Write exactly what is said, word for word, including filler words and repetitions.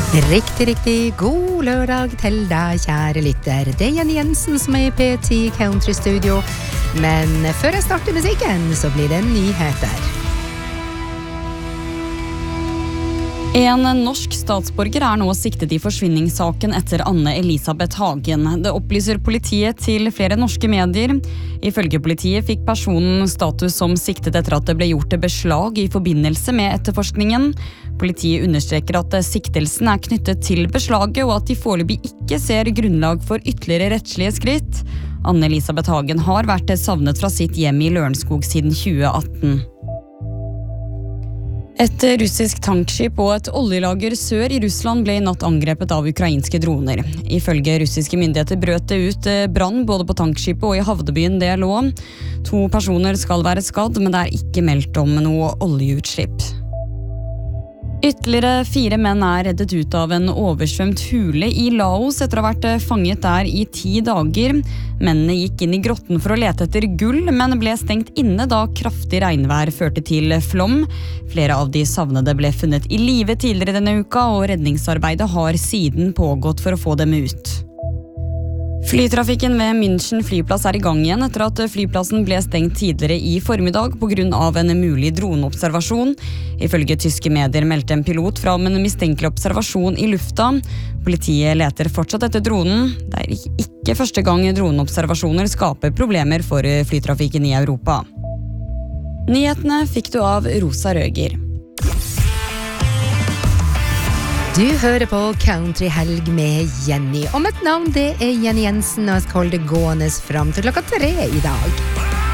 Riktig, riktig god lørdag til deg, kjære lytter. Det er Jenny Jensen som er i P ti Country Studio. Men før jeg starter musikken, så blir det nyheter. En norsk statsborger er nå siktet i forsvinningssaken etter Anne Elisabeth Hagen. Det opplyser politiet til flere norske medier. Ifølge politiet fikk personen status som siktet etter at det ble gjort beslag i forbindelse med etterforskningen. Politiet understreker at siktelsen er knyttet til beslaget, og at de foreløpig ikke ser grunnlag for ytterligere rettslige skritt. Anne Elisabeth Hagen har vært savnet fra sitt hjem i Lørenskog siden tjue atten. Et russisk tankskip og et oljelager sør i Russland ble i natt angrepet av ukrainske droner. Ifølge russiske myndigheter brøt det ut brann både på tankskipet og i havnebyen det lå. To personer skal være skadd, men det er ikke meldt om noe oljeutslipp. Ytterligere fire menn er reddet ut av en oversvømt hule i Laos etter å ha vært fanget der i ti dager. Mennene gikk inn i grotten for å lete etter gull, men ble stengt inne da kraftig regnvær førte til flom. Flere av de savnede ble funnet i live tidligere denne uka, og redningsarbeidet har siden pågått for å få dem ut. Flytrafikken ved München flyplass er i gang igjen etter at flyplassen ble stengt tidligere i formiddag på grunn av en mulig droneobservasjon. Ifølge tyske medier meldte en pilot fra om en mistenkelig observasjon i lufta. Politiet leter fortsatt etter dronen. Det er ikke første gang droneobservasjoner skaper problemer for flytrafikken i Europa. Nyhetene fikk du av Rosa Røger. Du hører på Country Helg med Jenny, og mitt navn det er Jenny Jensen, og jeg skal holde det gående frem til klokka tre i dag.